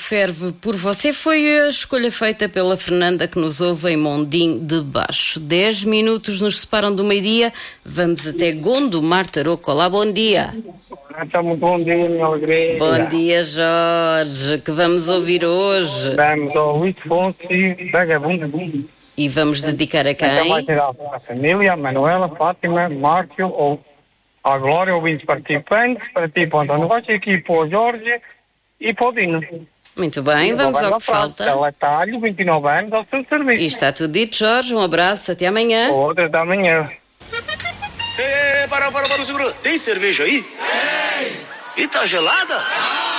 ferve por você foi a escolha feita pela Fernanda, que nos ouve em Mondim de Baixo. 10 minutos nos separam do meio-dia. Vamos até Gondomar, Tarouca. Olá, bom dia. Então, muito bom dia, minha alegria. Bom dia, Jorge. Que vamos ouvir hoje? Vamos ao Luís Fonsi, vagabundo. E vamos dedicar a Então vai quem? tirar a família, a Manuela, Fátima, Márcio, ou a Glória, ouvintes participantes, para ti, para o António Rocha, aqui para o Jorge e para o Dino. Muito bem, vamos ao que falta. Ela está ali, 29 anos, ao seu serviço. E está tudo dito, Jorge. Um abraço, até amanhã. Outra da manhã. Para, segura. Tem cerveja aí? Tem! E tá gelada?